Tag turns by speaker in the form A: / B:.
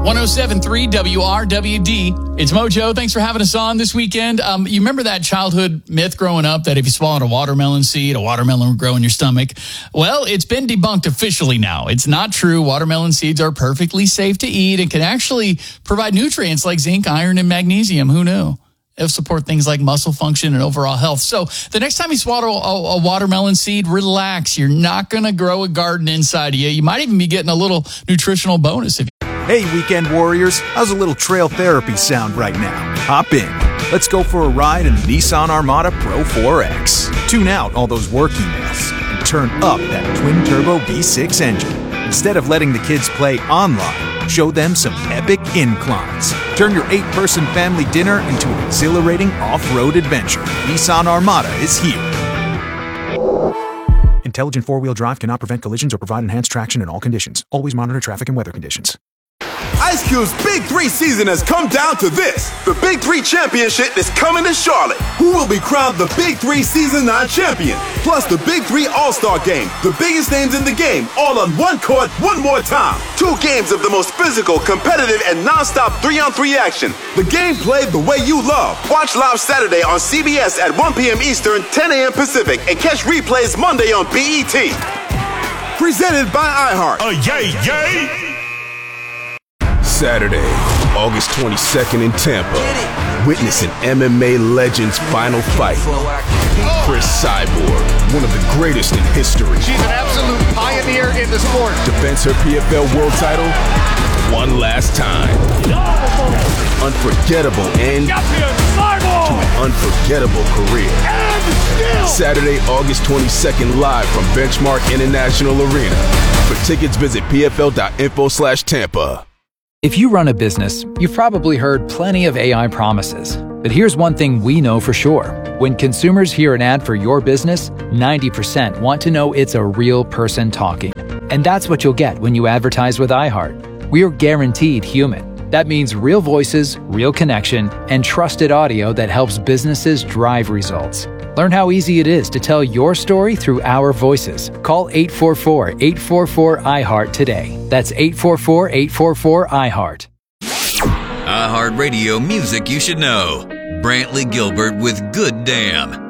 A: 107.3 WRWD. It's Mojo. Thanks for having us on this weekend. You remember that childhood myth growing up that if you swallowed a watermelon seed, a watermelon would grow in your stomach? Well, it's been debunked officially now. It's not true. Watermelon seeds are perfectly safe to eat and can actually provide nutrients like zinc, iron, and magnesium. Who knew? It'll support things like muscle function and overall health. So the next time you swallow a watermelon seed, relax. You're not going to grow a garden inside of you. You might even be getting a little nutritional bonus.
B: Hey, weekend warriors. How's a little trail therapy sound right now? Hop in. Let's go for a ride in the Nissan Armada Pro 4X. Tune out all those work emails and turn up that twin-turbo V6 engine. Instead of letting the kids play online, show them some epic inclines. Turn your 8-person family dinner into an exhilarating off-road adventure. Nissan Armada is here. Intelligent four-wheel drive cannot prevent collisions or provide enhanced traction in all conditions. Always monitor traffic and weather conditions.
C: Ice Cube's Big 3 season has come down to this. The Big 3 Championship is coming to Charlotte. Who will be crowned the Big 3 Season 9 champion? Plus the Big 3 All-Star Game. The biggest names in the game, all on one court, one more time. 2 games of the most physical, competitive, and non-stop 3-on-3 action. The game played the way you love. Watch live Saturday on CBS at 1 p.m. Eastern, 10 a.m. Pacific, and catch replays Monday on BET. Presented by iHeart.
D: Yay, yay!
C: Saturday, August 22nd in Tampa. Witness an MMA legend's final fight. Chris Cyborg, one of the greatest in history.
D: She's an absolute pioneer in the sport.
C: Defends her PFL world title one last time. Unforgettable end to an unforgettable career. Saturday, August 22nd, live from Benchmark International Arena. For tickets, visit pfl.info/Tampa.
E: If you run a business, you've probably heard plenty of AI promises. But here's one thing we know for sure. When consumers hear an ad for your business, 90% want to know it's a real person talking. And that's what you'll get when you advertise with iHeart. We're guaranteed human. That means real voices, real connection, and trusted audio that helps businesses drive results. Learn how easy it is to tell your story through our voices. Call 844-844-iHeart today. That's 844-844-iHeart.
F: iHeartRadio music you should know. Brantley Gilbert with Good Damn